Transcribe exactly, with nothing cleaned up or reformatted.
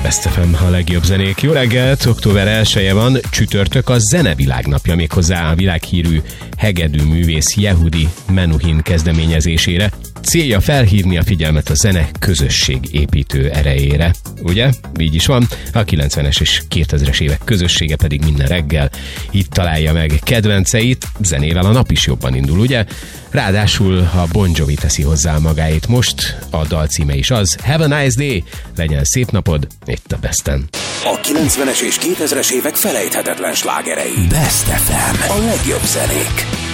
Best ef em, a legjobb zenék. Jó reggelt, október elseje van, csütörtök a zenevilágnapja, méghozzá a világhírű hegedű művész Yehudi Menuhin kezdeményezésére. Célja felhívni a figyelmet a zene közösségépítő erejére. Ugye? Így is van. A kilencvenes és kétezres évek közössége pedig minden reggel itt találja meg kedvenceit. Zenével a nap is jobban indul, ugye? Ráadásul a Bon Jovi teszi hozzá magáét most. A dal címe is az. Have a nice day! Legyen szép napod, itt a Besten. A kilencvenes és kétezres évek felejthetetlen slágerei. Best ef em. A legjobb zenék.